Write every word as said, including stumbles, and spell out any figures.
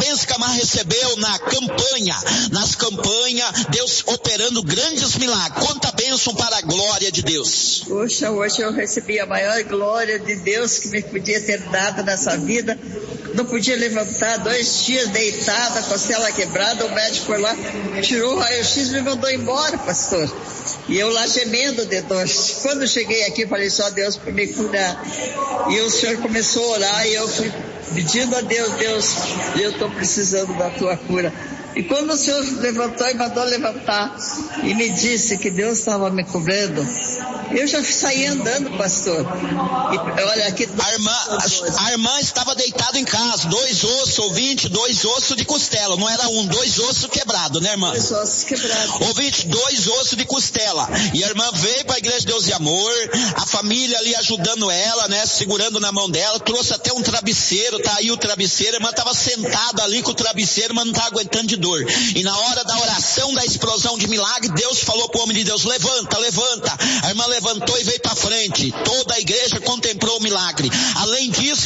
bênção que a irmã recebeu na campanha, nas campanhas, Deus operando grandes milagres. Quanta bênção para a glória de Deus. Poxa, hoje eu recebi a maior glória de Deus que me podia ter dado nessa vida. Não podia levantar, dois dias deitada, costela quebrada, o médico foi lá, tirou o raio-x e me mandou embora, pastor. E eu lá gemendo de dor. Quando eu cheguei aqui, falei só Deus para me curar. E o Senhor começou a orar e eu fui pedindo a Deus, Deus, eu estou precisando da tua cura. E quando o Senhor levantou e mandou levantar e me disse que Deus estava me cobrando, eu já saí andando, pastor. E olha aqui. A irmã, a, a irmã estava deitada em casa, dois ossos, ouvinte, dois ossos de costela. Não era um, dois ossos quebrados, né, irmã? Dois ossos quebrados. Ouvinte, dois ossos de costela. E a irmã veio para a Igreja de Deus e Amor, a família ali ajudando ela, né, segurando na mão dela, trouxe até um travesseiro, tá aí o travesseiro. A irmã estava sentada ali com o travesseiro, mas não estava aguentando de dor. E na hora da oração, da explosão de milagre, Deus falou para o homem de Deus, levanta, levanta. A irmã levantou e veio para frente. Toda a igreja contemplou o milagre. Além disso,